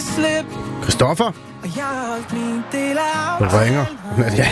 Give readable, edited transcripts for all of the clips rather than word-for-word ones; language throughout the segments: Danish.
Christoffer? Du ringer. Ja.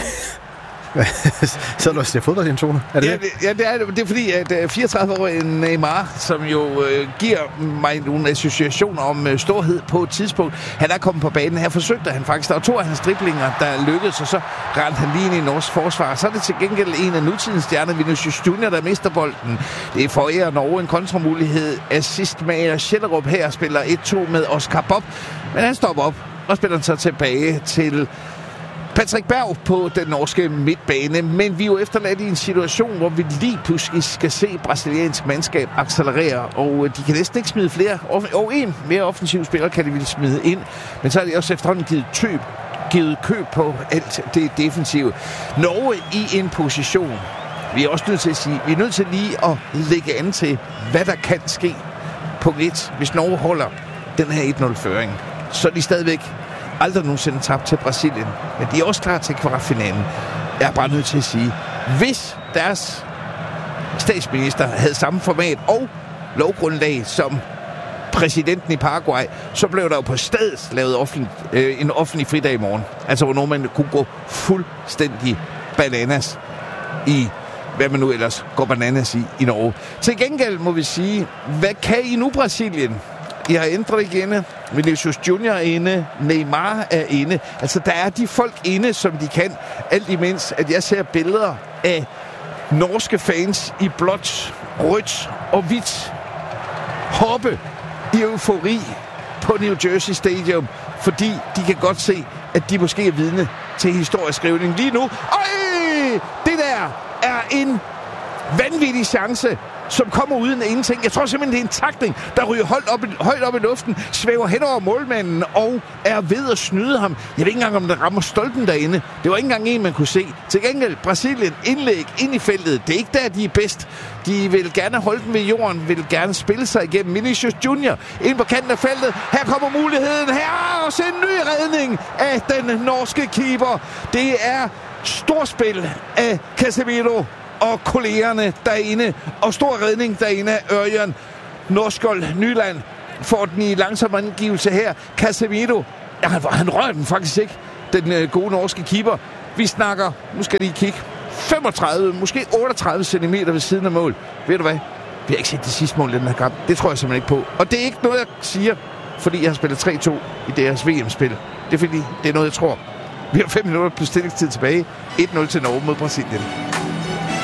Så du og ser fodboldintoner? Er det det er fordi, at 34-årige Neymar, som jo giver mig nogle associationer om storhed på et tidspunkt, han er kommet på banen. Her forsøgte han faktisk. Der var 2 af hans driblinger, der lykkedes, og så rendte han lige ind i norsk forsvar. Så er det til gengæld en af nutidens stjerner, Vinicius Junior, der mister bolden. Det forærer Norge en kontramulighed. Assist med Schellerup her spiller 1-2 med Oscar Bob. Men han stopper op og spiller så tilbage til Patrick Berg på den norske midtbane, men vi er jo efterladt i en situation, hvor vi lige pludselig skal se brasiliansk mandskab accelerere, og de kan næsten ikke smide flere. Og en mere offensiv spiller kan de ville smide ind, men så er de også efterhånden givet køb på alt det defensive. Norge i en position, vi er også nødt til at sige, vi er nødt til lige at lægge an til, hvad der kan ske på 1. Hvis Norge holder den her 1-0-føring, så er de stadigvæk aldrig nogensinde tabt til Brasilien. Men de er også klar til kvartfinalen. Jeg er bare nødt til at sige, hvis deres statsminister havde samme format og lovgrundlag som præsidenten i Paraguay, så blev der jo på stedet lavet en offentlig fridag i morgen. Altså, hvor man kunne gå fuldstændig bananas i, hvad man nu ellers går bananas i Norge. Til gengæld må vi sige, hvad kan I nu, Brasilien? I har ændret igen. Vinicius Junior er inde. Neymar er inde. Altså, der er de folk inde, som de kan. Alt imens, at jeg ser billeder af norske fans i blåt, rødt og hvidt hoppe i eufori på New Jersey Stadium, fordi de kan godt se, at de måske er vidne til historieskrivning lige nu. Det der er en vanvittig chance, som kommer uden ingenting. Jeg tror simpelthen, det er en takning, der ryger højt op i luften, svæver hen over målmanden og er ved at snyde ham. Jeg ved ikke engang, om der rammer stolpen derinde. Det var ikke engang en, man kunne se. Til gengæld, Brasilien indlæg ind i feltet. Det er ikke der, de er bedst. De vil gerne holde den ved jorden, vil gerne spille sig igennem. Vinicius Junior ind på kanten af feltet. Her kommer muligheden. Her er også en ny redning af den norske keeper. Det er storspil af Casemiro og kollegerne derinde, og stor redning derinde af Ørjan Norskold Nyland får den i langsom angivelse her. Casemiro, han rører den faktisk ikke, den gode norske keeper. Vi snakker, nu skal de kigge, 35, måske 38 cm ved siden af mål. Ved du hvad? Vi har ikke set det sidste mål i den her kamp. Det tror jeg simpelthen ikke på. Og det er ikke noget, jeg siger, fordi jeg har spillet 3-2 i deres VM-spil. Det er fordi, det er noget, jeg tror. Vi har 5 minutter på stillingstid tilbage. 1-0 til Norge mod Brasilien.